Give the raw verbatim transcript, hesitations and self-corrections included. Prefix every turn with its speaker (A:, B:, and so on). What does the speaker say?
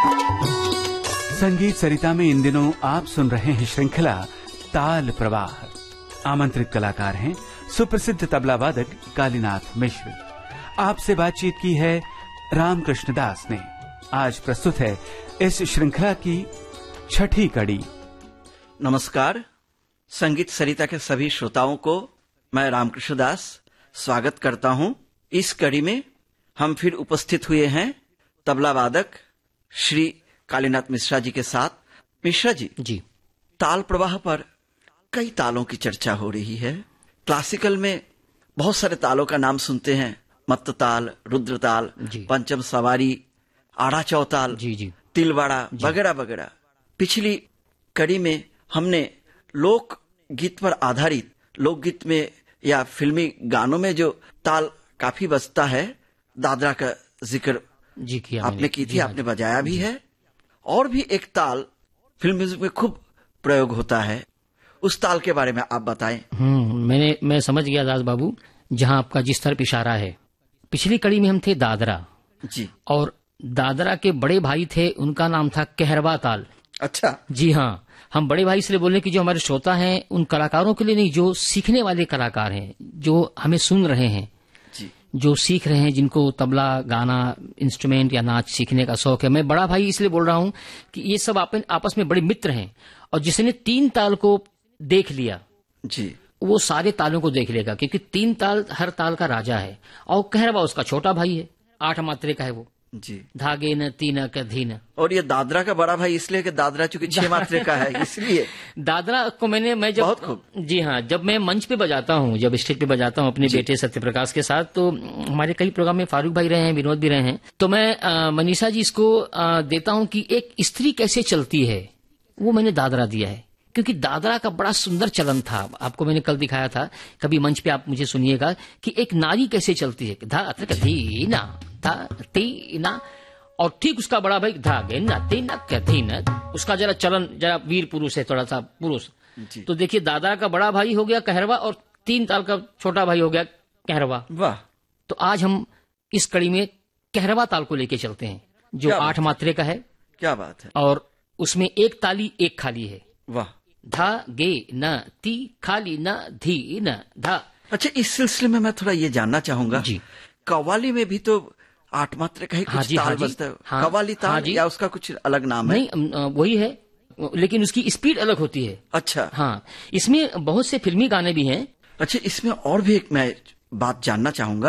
A: संगीत सरिता में इन दिनों आप सुन रहे हैं श्रृंखला ताल प्रवाह। आमंत्रित कलाकार हैं सुप्रसिद्ध तबला वादक कालीनाथ मिश्र। आपसे बातचीत की है रामकृष्ण दास ने। आज प्रस्तुत है इस श्रृंखला की छठी कड़ी।
B: नमस्कार, संगीत सरिता के सभी श्रोताओं को मैं रामकृष्ण दास स्वागत करता हूं। इस कड़ी में हम फिर उपस्थित हुए हैं तबला वादक श्री कालीनाथ मिश्रा जी के साथ। मिश्रा जी
C: जी
B: ताल प्रवाह पर कई तालों की चर्चा हो रही है। क्लासिकल में बहुत सारे तालों का नाम सुनते हैं, मत्त ताल, रुद्र ताल, पंचम सवारी, आड़ा चौताल,
C: जी जी
B: तिलवाड़ा वगैरह वगैरह। पिछली कड़ी में हमने लोक गीत पर आधारित, लोकगीत में या फिल्मी गानों में जो ताल काफी बजता है, दादरा का जिक्र
C: जी किया
B: आपने की थी,
C: जी,
B: आपने बजाया भी है। और भी एक ताल फिल्म म्यूजिक में खूब प्रयोग होता है, उस ताल के बारे में आप बताएं।
C: हम्म मैंने मैं समझ गया दास बाबू, जहां आपका जिस तरफ इशारा है। पिछली कड़ी में हम थे दादरा
B: जी,
C: और दादरा के बड़े भाई थे, उनका नाम था कहरवा ताल।
B: अच्छा
C: जी हाँ, हम बड़े भाई इसलिए बोलने की जो हमारे श्रोता हैं उन कलाकारों के लिए नहीं, जो सीखने वाले कलाकार हैं, जो हमें सुन रहे हैं,
B: जी,
C: जो सीख रहे हैं, जिनको तबला गाना इंस्ट्रूमेंट या नाच सीखने का शौक है। मैं बड़ा भाई इसलिए बोल रहा हूं कि ये सब आप, आपस में बड़े मित्र हैं, और जिसने तीन ताल को देख लिया
B: जी,
C: वो सारे तालों को देख लेगा, क्योंकि तीन ताल हर ताल का राजा है, और कहरवा उसका छोटा भाई है, आठ मात्रे का है वो।
B: जी,
C: धागे न तीन कधीन।
B: और ये दादरा का बड़ा भाई इसलिए कि दादरा चूंकि छह मात्रे का है, इसलिए
C: दादरा को मैंने मैं जब
B: बहुत खूब।
C: जी हाँ, जब मैं मंच पे बजाता हूँ, जब स्टेज पे बजाता हूँ अपने बेटे सत्यप्रकाश के साथ, तो हमारे कई प्रोग्राम में फारूक भाई रहे हैं, विनोद भी रहे हैं, तो मैं आ, मनीषा जी इसको आ, देता हूँ कि एक स्त्री कैसे चलती है, वो मैंने दादरा दिया है, क्योंकि दादरा का बड़ा सुंदर चलन था। आपको मैंने कल दिखाया था, कभी मंच पे आप मुझे सुनिएगा कि एक नारी कैसे चलती है, धा धीना धा तीना, और ठीक उसका बड़ा भाई धागे न तीन कथीन, उसका जरा चलन जरा वीर पुरुष है, थोड़ा सा पुरुष। तो देखिए, दादरा का बड़ा भाई हो गया कहरवा, और तीन ताल का छोटा भाई हो गया कहरवा।
B: वाह।
C: तो आज हम इस कड़ी में कहरवा ताल को लेके चलते हैं, जो आठ मात्रे का है।
B: क्या बात है।
C: और उसमें एक ताली एक खाली है।
B: वाह।
C: धा गे न ती खाली न धी न धा।
B: अच्छा, इस सिलसिले में मैं थोड़ा ये जानना चाहूंगा
C: जी,
B: कव्वाली में भी तो आठ मात्रे का ही
C: हाँ
B: कुछ
C: जी,
B: ताल
C: हाँ जी,
B: बजता है।
C: हाँ,
B: कव्वाली ताल
C: हाँ जी,
B: या उसका कुछ अलग नाम है?
C: नहीं अ, वही है, लेकिन उसकी स्पीड अलग होती है।
B: अच्छा
C: हाँ, इसमें बहुत से फिल्मी गाने भी हैं।
B: अच्छा, इसमें और भी एक मैं बात जानना चाहूंगा